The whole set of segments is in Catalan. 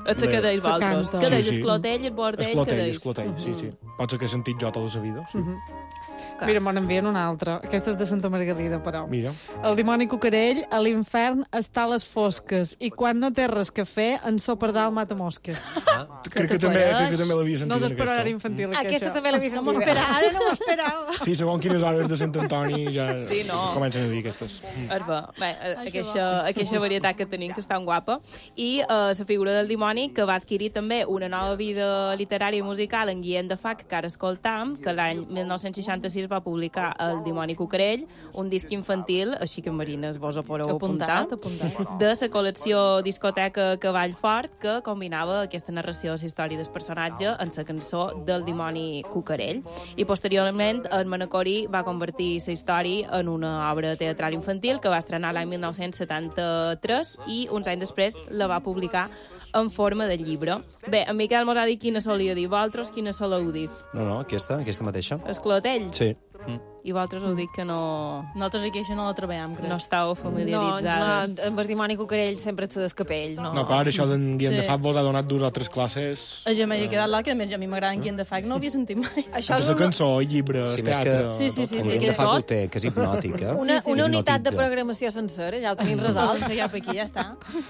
És la que deis vosaltres. Que deis esclotell, el bordell, que deis. Esclotell, sí. Pot ser que he sentit jo tota la vida, sí. Mira, me n'envien una altra. Aquesta és de Santa Margalida, però. Mira. El dimoni cucarell a l'infern està a les fosques i quan no té res que fer, en sopardal mata mosques. Crec que també l'havia sentit. No us esperarà infantil, aquesta també l'havia sentit. Ara no m'ho esperava. Sí, segons quines hores de Sant Antoni ja comencen a dir aquestes. Bé, aquesta varietat que tenim, que és tan guapa. I la figura del dimoni, que va adquirir també una nova vida literària i musical en Guillem de Fac, que ara escoltam, que l'any 1966 va publicar El dimoni cucarell, un disc infantil, així que Marines vos ho podeu apuntar, de la col·lecció discoteca Cavall Fort, que combinava aquesta narració de la història del personatge en la cançó del dimoni cucarell. I posteriorment en Manacorí va convertir la història en una obra teatral infantil que va estrenar l'any 1973 i uns anys després la va publicar en forma de llibre. Bé, en Miquel m'ha dit quina solia dir. Vosaltres quina soleu dir? No, aquesta mateixa. Esclotell? Sí. I vosaltres heu dit que no... Nosaltres aquí això no la trobem, crec. No estàu familiaritzades. No, amb el dimoni cucarell sempre ets d'escapell. No, clar, això d'en Guillem de Fac vos ha donat 2 o 3 classes. A mi m'ha quedat là, que a més a mi m'agrada en Guillem de Fac, no ho havia sentit mai. Això és la cançó, el llibre, el teatre... Sí. En Guillem de Fac ho té, que és hipnòtica. Una unitat de programació sencera, ja ho tenim resolt. Ja per aquí, ja està.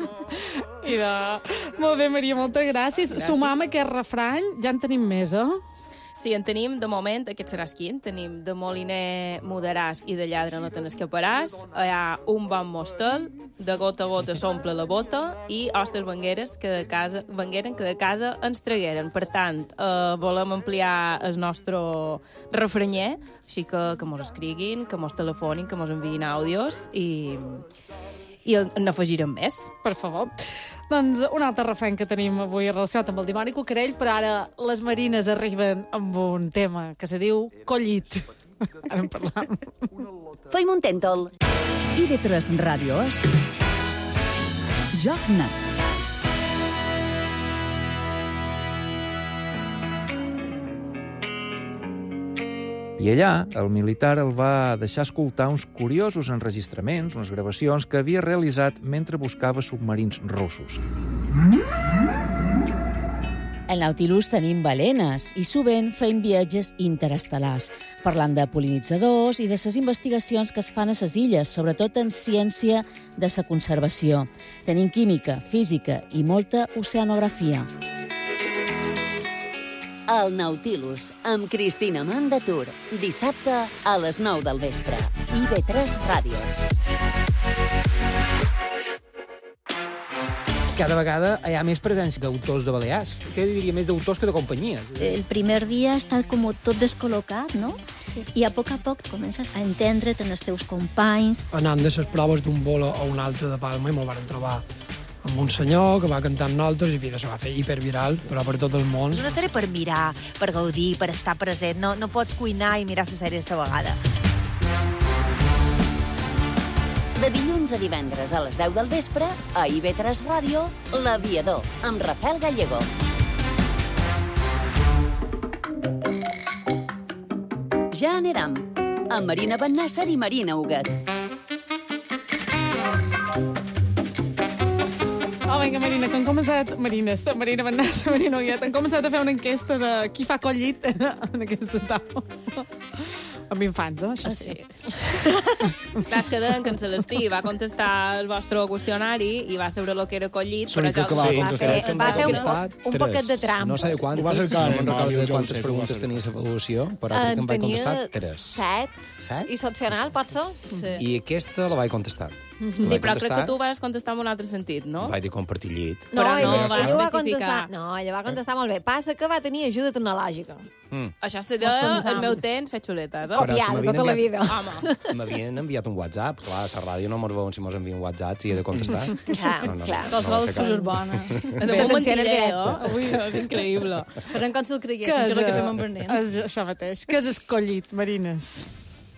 Molt bé, Maria, moltes gràcies. Sumam aquest refrany, ja en tenim més, Sí, en tenim, de moment, aquest serà quin. Tenim de moliner mudaràs i de lladre no te n'escaparàs. Hi ha un bon mostel, de gota a gota s'omple la bota i hostes vengueren que de casa ens tragueren. Per tant, volem ampliar el nostre refranyer, així que mos escriguin, que mos telefonin, que mos enviïn àudios i n'afegirem més. Per favor. Doncs un altre refrany que tenim avui relacionat amb el dimoni cucarell, però ara les Marines arriben amb un tema que se diu collit. Ara en parlam. Feim un tèntol. IB3 Ràdios. Joc Net. I allà, el militar el va deixar escoltar uns curiosos enregistraments, unes gravacions que havia realitzat mentre buscava submarins russos. Al Nautilus tenim balenes i sovint fem viatges interestel·lars, parlant de pol·linitzadors i de les investigacions que es fan a les illes, sobretot en ciència de la conservació. Tenim química, física i molta oceanografia. El Nautilus, amb Cristina Mandatur. Dissabte a les 9 del vespre. IB3 Ràdio. Cada vegada hi ha més presència d'autors de Balears. Què diria, més d'autors que de companyies. El primer dia està com tot descol·locat, no? Sí. I a poc comences a entendre't en els teus companys. Anant de les proves d'un bolo a un altre de Palma i me'l van trobar amb un senyor que va cantar amb nosaltres i se va fer hiperviral, però per tot el món. És una sèrie per mirar, per gaudir, per estar present. No pots cuinar i mirar la sèrie a la vegada. De dilluns a divendres a les 10 del vespre, a IB3 Ràdio, L'Aviador, amb Rafael Gallego. Ja anirem, amb Marina Bennàsser i Marina Huguet. Vinga, Marina, que han començat... Marina Bennàsser, Marina Huguet, han començat a fer una enquesta de qui fa collit en aquesta taula. Amb infants, això sí. Clar, és que deien que en Celestí va contestar el vostre qüestionari i va saber el que era collit, però jo... Va fer un poquet de trampa. No sé quantes, no me'n recordo de quantes preguntes tenia l'avaluació, però crec que em vaig contestar 3. 7. I l'opcional, pot ser? Sí. I aquesta la vaig contestar. Sí, però crec que tu vas contestar en un altre sentit, no? Vaig dir compartir llit. No, ella va especificar. Ella va contestar molt bé. Passa que va tenir ajuda tecnològica. Això seria el meu temps fer xuletes, eh? Copiada tota la vida. M'havien enviat un WhatsApp. Clar, a la ràdio no mos veuen si mos envien WhatsApp i he de contestar. Clar. Qualsevol és coses bona. Ens fem mentidero. És increïble. Però com si el cregués, això és el que fem amb els nens. Això mateix. Què has escollit, Marines?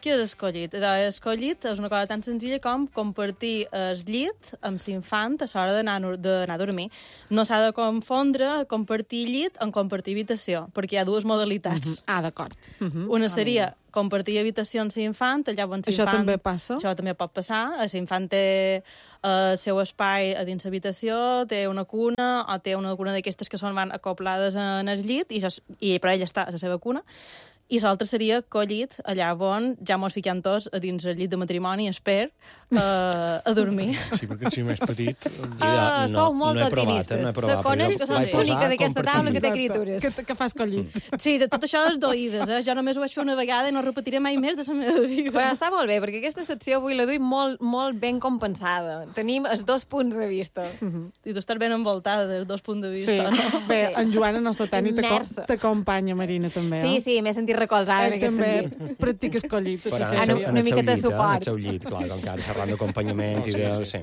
Què és escollit? Escollit és una cosa tan senzilla com compartir el llit amb l'infant a l'hora d'anar a dormir. No s'ha de confondre compartir llit amb compartir habitació, perquè hi ha dues modalitats. D'acord. Una seria compartir habitació amb l'infant, llavors això també passa? Això també pot passar. L'infant té el seu espai a dins l'habitació, té una cuna, o té una cuna d'aquestes que van acoplades en el llit, però ell està a la seva cuna. I l'altre seria collit, allà on ja mos fiquem tots a dins el llit de matrimoni, a dormir. Sí, perquè si més petit... Sou molt optimistes. Se coneix que som l'única d'aquesta taula que té criatures. Que fas collit. Sí, de tot això és d'oïdes, Jo només ho vaig fer una vegada i no repetiré mai més de la meva vida. Però està molt bé, perquè aquesta secció avui la duim molt ben compensada. Tenim els dos punts de vista. I tu estàs ben envoltada dels dos punts de vista. Sí, bé, en Joan, el nostre tècnic, t'acompanya, Marina, també. Sí, m'he sentit recolzada en aquest sentit. També practiques collit. Una mica de suport. En el seu llit, clar, encara xerrant d'acompanyament i de... Sí.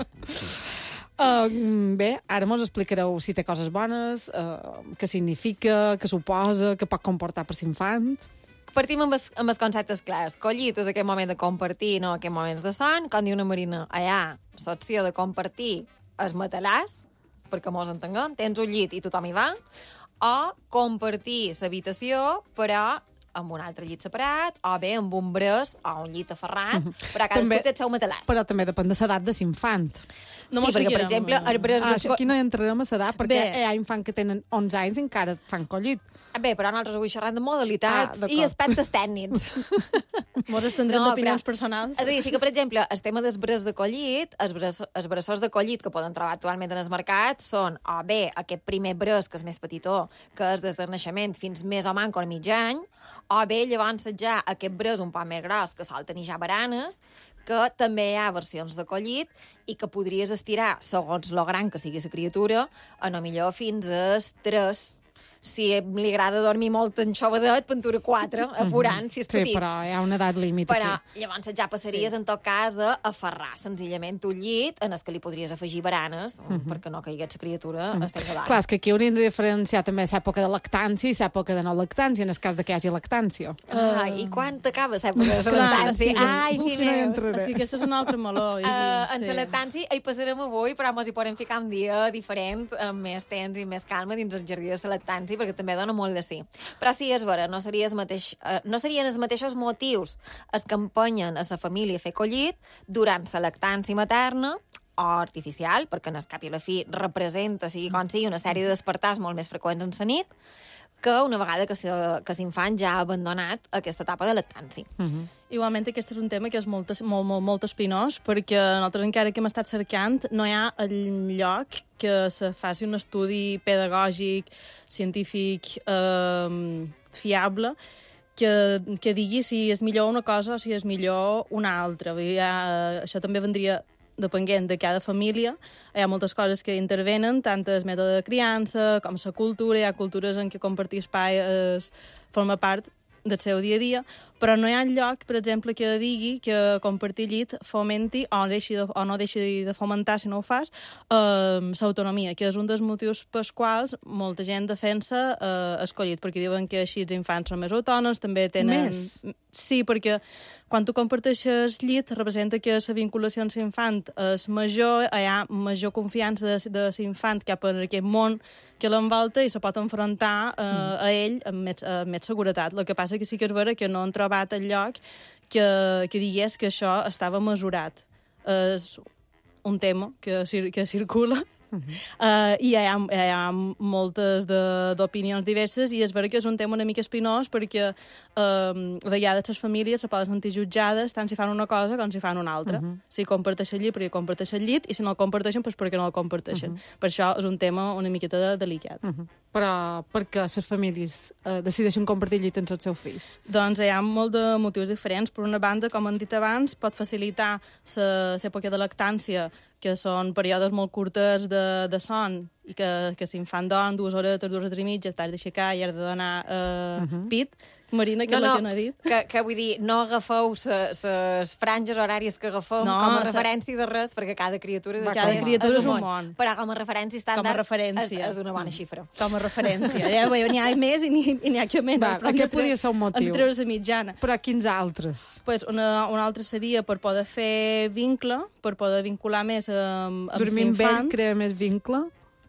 Bé, ara mos explicareu si té coses bones, què significa, què suposa, què pot comportar per l'infant. Partim amb els conceptes clars. Collit és aquest moment de compartir, no aquests moments de son. Com diu una Marina, allà, l'opció de compartir els matalàs, perquè mos entenguem, tens un llit i tothom hi va, o compartir l'habitació, però amb un altre llit separat, o bé amb un braç o un llit aferrat, però cadascú té el seu matalàs. Però també depèn de l'edat de l'infant. Sí, perquè, per exemple, el braç... Aquí no entrarem a l'edat, perquè hi ha infants que tenen 11 anys i encara fan collit. Bé, però nosaltres avui xerrant de modalitats i aspectes tècnics. Mos estendrem d'opinions personals. És a dir, sí que, per exemple, el tema dels braços de collit, els braços de collit que poden trobar actualment en el mercat són, o bé, aquest primer braç, que és més petitó, que és des del naixement fins més o manco a mig any, o bé, llavors ja aquest braç un poc més gros, que sol tenir ja baranes, que també hi ha versions de collit i que podries estirar, segons lo gran que sigui la criatura, a no millor fins als 3. Si li agrada dormir molt en xovadet, pintura 4, apurant, si és petit. Sí, però hi ha una edat límit aquí. Però llavors ja passaries, en tot cas, a aferrar senzillament un llit en el que li podries afegir baranes, perquè no caigués la criatura a estar davant. Clar, és que aquí hauríem de diferenciar també l'època de lactància i l'època de no lactància, en el cas de que hi hagi lactància. I quan t'acaba l'època de lactància? Ai, fi meus! Sí, aquest és un altre meló. En la lactància hi passarem avui, però ens hi podem ficar un dia diferent, amb més temps i més calma dins el jardí de la lactància, perquè també dona molt de sí. Però sí, és vera, no serien els mateixos motius els que empenyen a la família a fer collit durant la lactància materna o artificial, perquè en el cap i la fi representa, sigui com sigui, una sèrie de despertars molt més freqüents en la nit, que una vegada que l'infant ja ha abandonat aquesta etapa de lactància. Igualment, aquest és un tema que és molt espinós, perquè nosaltres, encara que hem estat cercant, no hi ha lloc que se faci un estudi pedagògic, científic, fiable, que digui si és millor una cosa o si és millor una altra. Això també vendria depenent de cada família. Hi ha moltes coses que intervenen, tant el mètode de criança com la cultura. Hi ha cultures en què compartir espai forma part del seu dia a dia, però no hi ha lloc, per exemple, que digui que compartir llit fomenti o no deixi de fomentar, si no ho fas, l'autonomia, que és un dels motius pels quals molta gent defensa escollit, perquè diuen que així els infants són més autònoms, també tenen... Més? Sí, perquè quan tu comparteixes llit representa que la vinculació amb l'infant és major, hi ha major confiança de l'infant cap en aquest món que l'envolta i se pot enfrontar a ell amb més seguretat. El que passa que sí que és vera que no han trobat el lloc que digués que això estava mesurat. És un tema que circula i hi ha moltes d'opinions diverses i és vera que és un tema una mica espinós perquè a vegades les famílies se poden sentir jutjades tant si fan una cosa com si fan una altra. Si comparteixen llit perquè comparteixen llit i si no el comparteixen doncs perquè no el comparteixen. Per això és un tema una miqueta delicat. Però per què les famílies decideixen compartir llit amb els seus fills? Doncs hi ha molt de motius diferents. Per una banda, com hem dit abans, pot facilitar l'època de lactància, que són períodes molt curtes de son i que si infant dorm 2 horetes i mitja, t'has d'aixecar i has de donar pit, Marina, que no ha dit. Que vull dir, no agafeu les franges horàries que agafem com a referència de res, perquè cada criatura és un món. Però com a referència estàndard és una bona xifra. Com a referència. N'hi ha més i n'hi ha que menys. Aquest podria ser un motiu. Hem de treure la mitjana. Però quins altres? Pues un altre seria per poder fer vincle, per poder vincular més amb dormir amb ell crea més vincle?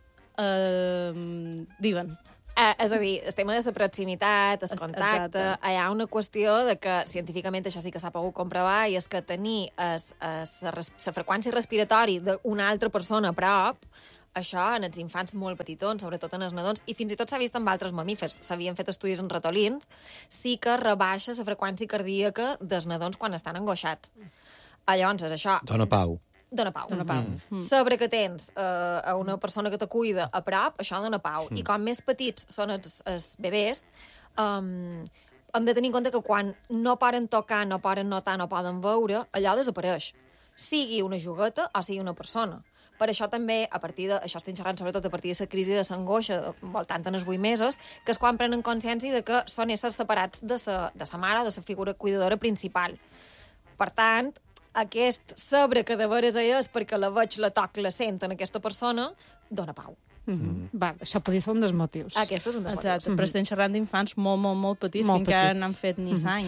Diuen. És a dir, el tema de la proximitat, el contacte, hi ha una qüestió de que científicament això sí que s'ha pogut comprovar, i és que tenir la freqüència respiratori d'una altra persona a prop, això en els infants molt petitons, sobretot en els nadons, i fins i tot s'ha vist amb altres mamífers. S'havien fet estudis en ratolins, sí que rebaixa la freqüència cardíaca dels nadons quan estan angoixats. Llavors, això... Dona pau. Dona pau. Sobre que tens a una persona que te cuida a prop, això dona pau. I com més petits són els bebès, hem de tenir en compte que quan no poden tocar, no poden notar, no poden veure, allò desapareix. Sigui una jugueta o sigui una persona. Per això també, això estem xerrant sobretot a partir de la crisi de l'angoixa voltant en els 8 mesos, que és quan prenen consciència de que són éssers separats de sa mare, de la figura cuidadora principal. Per tant, aquest saber que de veres és perquè la veig, la toc, la sent en aquesta persona, dona pau. Això podria ser un dels motius. Aquest és un dels motius. Però estem xerrant d'infants molt petits, que encara no han fet ni sang.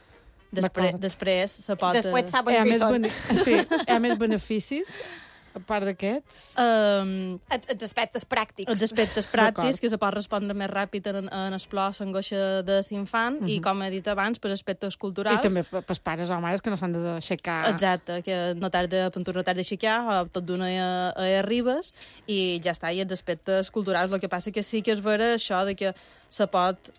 Després se pot... Després saben què són. Sí, hi ha més beneficis, a part d'aquests? Els aspectes pràctics. Els aspectes pràctics, que se pot respondre més ràpid en el plor, l'angoixa de l'infant, i, com he dit abans, per aspectes culturals. I també pels pares o mares que no s'han d'aixecar. Exacte, que no tarda d'aixecar, o tot d'una arribes, i ja està, i els aspectes culturals. El que passa que sí que és vera això de que se pot...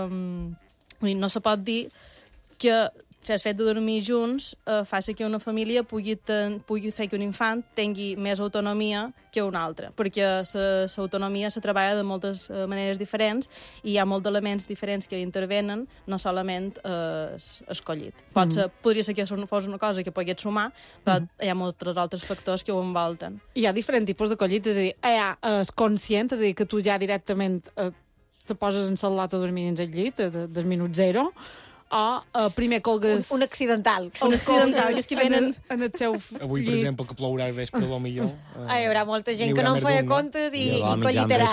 no se pot dir que el fet de dormir junts fa que una família pugui fer que un infant tingui més autonomia que un altre, perquè l'autonomia se treballa de moltes maneres diferents i hi ha molts elements diferents que intervenen, no solament escollit. Podria ser que fos una cosa que pogués sumar, però hi ha molts altres factors que ho envolten. Hi ha diferents tipus de collit, és a dir, hi ha conscient, és a dir, que tu ja directament te poses en salot a dormir dins el llit, del minut 0, o primer colgues... Un accidental. Un accidental, que és que venen en el seu avui, per exemple, que plourà al vespre, o millor... Hi haurà molta gent que no en feia comptes i collitarà.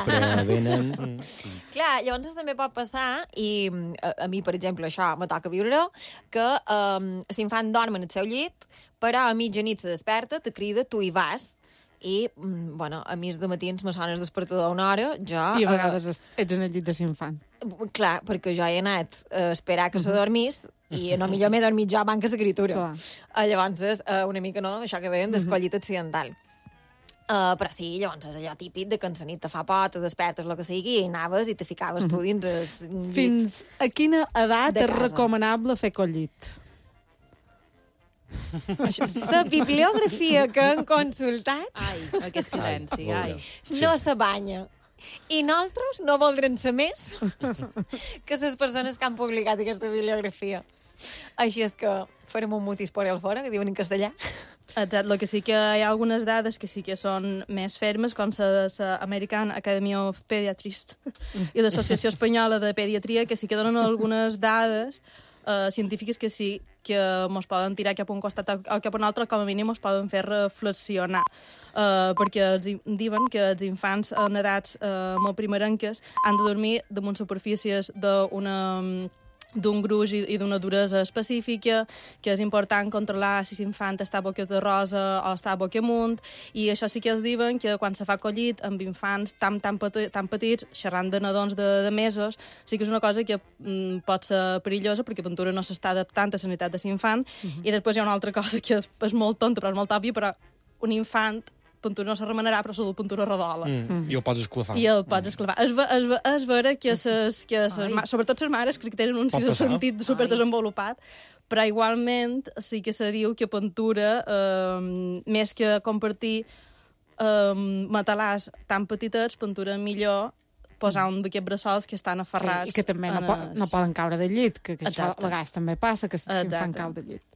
Clar, llavors també pot passar, i a mi, per exemple, això me toca viure, que l'infant dorm en el seu llit, però a mitjanit se desperta, te crida, tu hi vas, i, a mi de matins me sona el despertador una hora, jo... I a vegades ets en el llit de l'infant. Clar, perquè jo he anat a esperar que se dormís i no millor m'he dormit jo abans que l'escriptura. Llavors, una mica no, això que deien d'escollit accidental. Però sí, llavors és allò típic de que en la nit te fa por, te despertes, el que sigui, i anaves i te ficaves tu dins el llit. Fins a quina edat és recomanable fer collit? La bibliografia que han consultat... Ai, aquest silenci, ai. No se banya. I nosaltres no voldrem ser més que les persones que han publicat aquesta bibliografia. Així és que farem un mutis por el fora, que diuen en castellà. Exacte, el que sí que hi ha algunes dades que sí que són més fermes, com la American Academy of Pediatrists i l'Associació Espanyola de Pediatria, que sí que donen algunes dades científiques que sí que ens poden tirar cap a un costat o cap a un altre, com a mínim ens poden fer reflexionar. Perquè diuen que els infants en edats molt primerenques han de dormir damunt superfícies d'un gruix i d'una duresa específica, que és important controlar si l'infant està boca de rosa o està boca amunt, i això sí que es diuen que quan se fa collit amb infants tan petits, xerrant de nadons de mesos, sí que és una cosa que pot ser perillosa perquè Ventura no s'està adaptant a la sanitat de l'infant, i després hi ha una altra cosa que és molt tonta però és molt òbvia, però un infant Ventura no se remenarà, però la Ventura rodola. I el pots esclafar. I el pots esclafar. És vera que sobretot les mares crec que tenen un sisè sentit superdesenvolupat, però igualment sí que se diu que Ventura, més que compartir matalars tan petitets, Ventura millor posar un d'aquests bressols que estan aferrats. I que també no poden caure del llit, que això a vegades també passa, que l'infant cau del llit.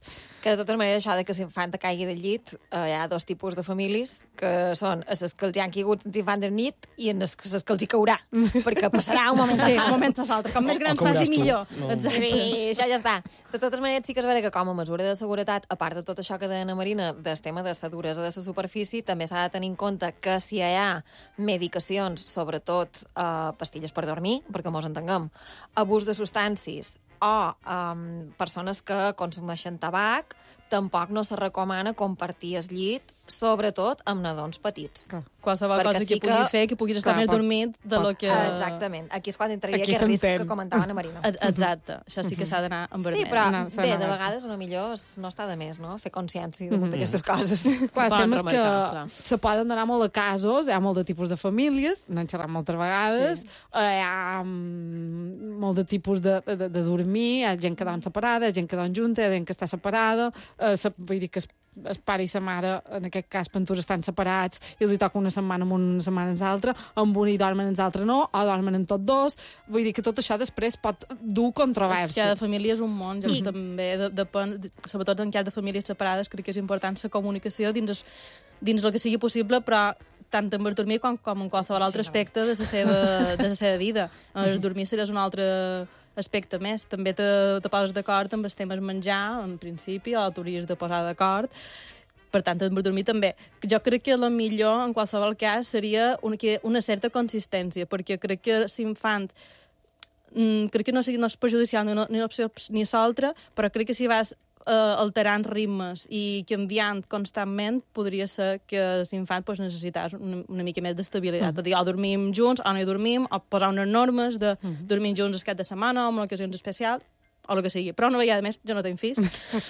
Que de totes maneres, això de que l'infant caigui del llit, hi ha dos tipus de famílies, que són les que els hi han caigut l'infant del llit i les que els hi caurà, perquè passarà un moment un moment a l'altre. Com més grans faci, millor. No. Exacte. I això ja està. De totes maneres, sí que és vera que com a mesura de seguretat, a part de tot això que deia Ana Marina, del tema de la duresa de la superfície, també s'ha de tenir en compte que si hi ha medicacions, sobretot pastilles per dormir, perquè mos entenguem, abús de substàncies, o persones que consumeixen tabac, tampoc no se recomana compartir el llit, sobretot amb nadons petits. Qualsevol cosa que pugui fer, que puguis estar més dormit de lo que... Exactament. Aquí és quan entraria aquest risc que comentava Ana Marina. Exacte. Això sí que s'ha d'anar en vermell. Sí, però bé, de vegades millor no està de més, no? Fer consciència de moltes d'aquestes coses. Clar, el tema és que se poden donar molt de casos, hi ha molt de tipus de famílies, n'han xerrat moltes vegades, hi ha molt de tipus de dormir, hi ha gent que dorm separada, hi ha gent que dorm junta, hi ha gent que està separada, vull dir que el pare i la mare, en aquest cas, Pentura, estan separats i els hi toca una setmana amb un, una setmana amb l'altra, amb un hi dormen amb l'altre no, o dormen amb tots dos. Vull dir que tot això després pot dur controvèrsies. Cada família és un món, també depèn, sobretot en cas de famílies separades, crec que és important la comunicació dins el que sigui possible, però tant en dormir com en qualsevol altre aspecte de la seva vida. El dormir serà un altre aspecte més. També te poses d'acord amb els temes menjar, en principi, o t'hauries de posar d'acord. Per tant, per dormir també. Jo crec que el millor, en qualsevol cas, seria una certa consistència, perquè crec que l'infant crec que no és perjudicial ni l'opció ni l'altra, però crec que si vas alterant ritmes i canviant constantment, podria ser que l'infant necessités una mica més d'estabilitat. O dormim junts, o no hi dormim, o posar unes normes de dormir junts el cap de setmana o en ocasions especials, o el que sigui. Però una vegada més, jo no tenc fills.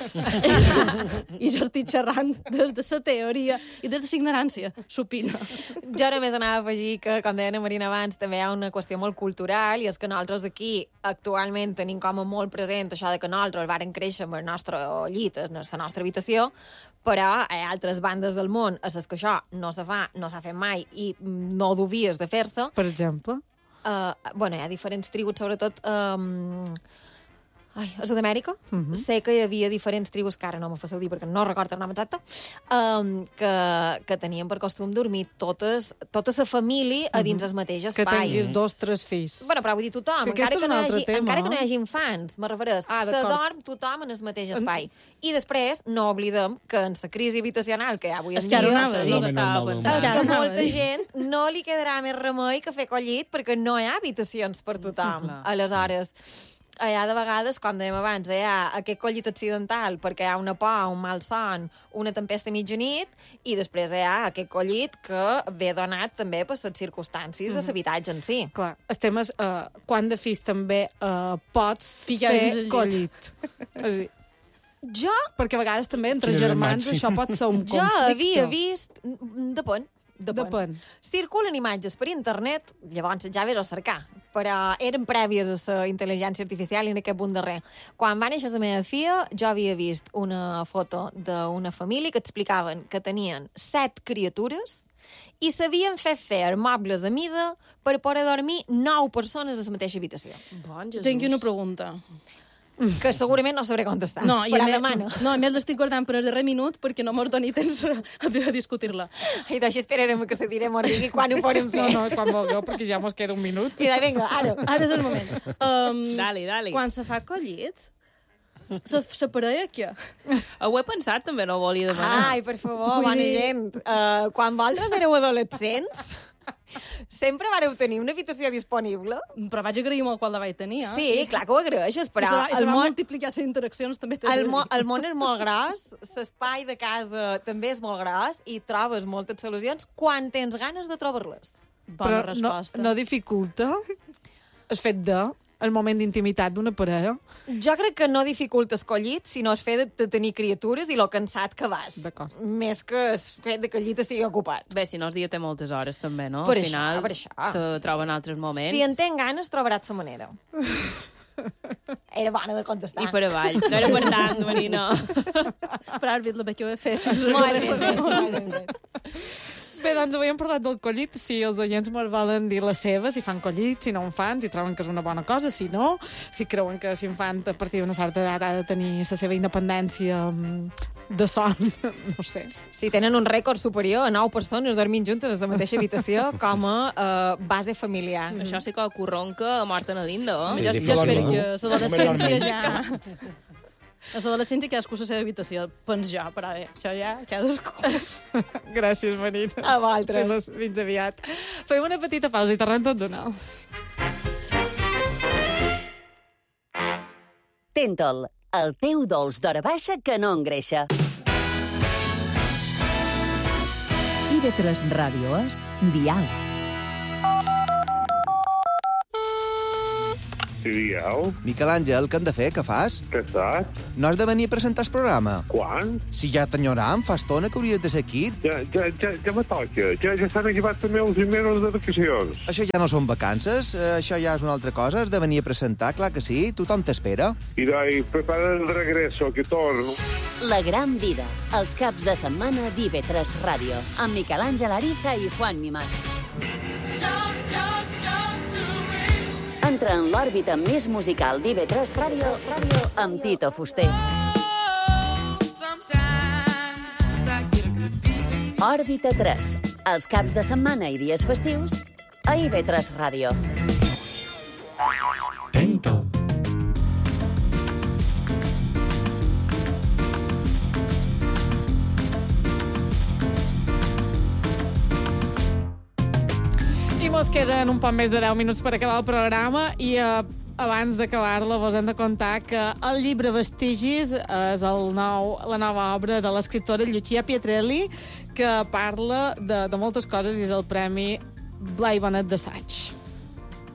I jo estic xerrant des de la teoria i des de la ignorància, supina. Jo només anava a afegir que, com deia Ana Marina abans, també hi ha una qüestió molt cultural, i és que nosaltres aquí actualment tenim com a molt present això de que nosaltres varen créixer amb el nostre llit, en la nostra habitació, però hi ha altres bandes del món a les que això no se fa, no s'ha fet mai i no duvies de fer-se. Per exemple? Hi ha diferents tribus, sobretot... a Sud-amèrica, sé que hi havia diferents tribus, que ara no m'ho faceu dir perquè no recordo el nom exacte, que tenien per costum dormir tota la família a dins el mateix espai. Que tinguis 2 o 3 fills. Bueno, però vull dir tothom, encara que no hi hagi infants, me refereix, se dorm tothom en el mateix espai. I després, no oblidem que en la crisi habitacional que avui en dia... que molta gent no li quedarà més remei que fer collit perquè no hi ha habitacions per tothom. Aleshores... hi ha de vegades, com dèiem abans, hi ha aquest collit accidental perquè hi ha una por, un mal son, una tempesta a mitjanit, i després hi ha aquest collit que ve donat també per les circumstàncies de l'habitatge en si. Clar, el tema és quan de fills també pots fer collit. És a dir, perquè a vegades també entre germans això pot ser un conflicte. Jo havia vist... Depèn. Circulen imatges per internet, llavors ja vés a cercar, però eren prèvies a la intel·ligència artificial i en aquest punt darrer. Quan va néixer la meva filla, jo havia vist una foto d'una família que explicaven que tenien 7 criatures i sabien fer mobles a mida per poder dormir 9 persones a la mateixa habitació. Bon Jesús. Tinc una pregunta. Que segurament no sabré contestar, però demano. No, a més l'estic guardant per el darrer minut perquè no mos doni temps a discutir-la. I d'això esperarem que se direm o digui quan ho podem fer. No, quan vulgueu, perquè ja mos queda un minut. I vinga, ara és el moment. Dale. Quan se fa collit, se parella què? Ho he pensat, també no ho volia demanar. Ai, per favor, bona gent. Quan vosaltres éreu adolescents... sempre vareu tenir una habitació disponible. Però vaig agrair molt quan la vaig tenir, eh? Sí, clar que ho agraeixes, però... el món multiplicar les interaccions també... El món és molt gros, l'espai de casa també és molt gros i trobes moltes solucions quan tens ganes de trobar-les. Bona resposta. No dificulta el fet el moment d'intimitat d'una parella? Jo crec que no dificulta escollit, sinó el fet de tenir criatures i lo cansat que vas. D'acord. Més que el fet que el llit estigui ocupat. Bé, si no, el dia té moltes hores, també, no? Per Al final, això. se troben altres moments. Si en ten ganes, trobaràs la manera. Era bona de contestar. I per avall. No era per tant, Marina. Per àrbit, la que ho he fet. Molt bé. Bé, doncs avui hem parlat del collit. Si els oients me'l volen dir les seves, si fan collit, si no en fan, si troben que és una bona cosa, si no, si creuen que s'infant a partir d'una certa edat ha de tenir la seva independència de son, no sé. Si tenen un rècord superior a 9 persones dormint juntes a la mateixa habitació com a base familiar. Això sí que corronca a mort en a dinda, Jo espero que l'adolescència ja... A l'adolescència cadascú a la seva habitació, pens jo, però bé, això ja cadascú. Gràcies, Marina. A vosaltres. Fins aviat. Fem una petita pausa i tornem tot d'una. Tentol, el teu dolç d'hora baixa que no engreixa. IB3 Ràdio és Dial. Dial. Miquel Àngel, què hem de fer? Què fas? Què saps? No has de venir a presentar el programa? Quan? Si ja t'enyoram, fa estona que hauries de ser aquí. Ja me toca. Ja s'han acabat també els mesos de vacacions. Això ja no són vacances, això ja és una altra cosa. Has de venir a presentar, clar que sí. Tothom t'espera. I dai, prepara el regreso, que torno. La gran vida, els caps de setmana d'IB3 Ràdio, amb Miquel Àngel Ariza i Juan Mimàs. Entra en l'òrbita més musical d'IB3 Ràdio amb Tito Fuster. Òrbita 3, els caps de setmana i dies festius a IB3 Ràdio. Tento. I mos queden un poc més de 10 minuts per acabar el programa i abans d'acabar-la vos hem de contar que el llibre Vestigis és la nova obra de l'escriptora Lucia Pietrelli, que parla de moltes coses i és el Premi Blai Bonet d'Assaig.